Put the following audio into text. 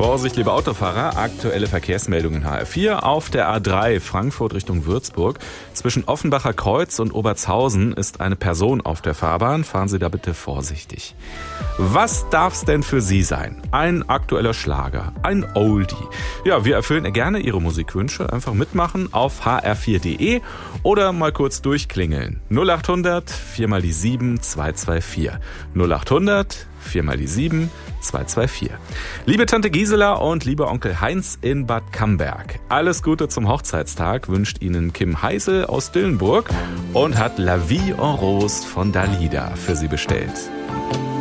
Vorsicht, liebe Autofahrer, aktuelle Verkehrsmeldungen HR4 auf der A3 Frankfurt Richtung Würzburg. Zwischen Offenbacher Kreuz und Obertshausen ist eine Person auf der Fahrbahn. Fahren Sie da bitte vorsichtig. Was darf's denn für Sie sein? Ein aktueller Schlager, ein Oldie. Ja, wir erfüllen gerne Ihre Musikwünsche. Einfach mitmachen auf hr4.de oder mal kurz durchklingeln. 0800 4 mal die 7 224. 0800 4 mal die 7 224. Liebe Tante Gisela und lieber Onkel Heinz in Bad Camberg, alles Gute zum Hochzeitstag wünscht Ihnen Kim Heisel aus Dillenburg und hat La Vie en Rose von Dalida für Sie bestellt.